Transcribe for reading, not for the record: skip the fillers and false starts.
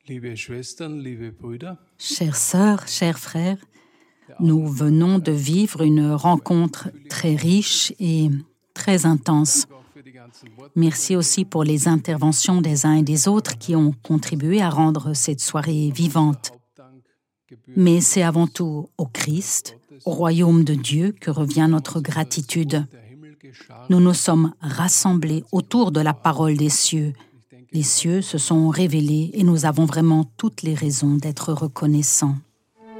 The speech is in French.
Liebe Schwestern, liebe Brüder, Chères sœurs, chers frères, nous venons de vivre une rencontre très riche et très intense. Merci aussi pour les interventions des uns et des autres qui ont contribué à rendre cette soirée vivante. Mais c'est avant tout au Christ, au royaume de Dieu, que revient notre gratitude. Nous nous sommes rassemblés autour de la parole des cieux. Les cieux se sont révélés et nous avons vraiment toutes les raisons d'être reconnaissants.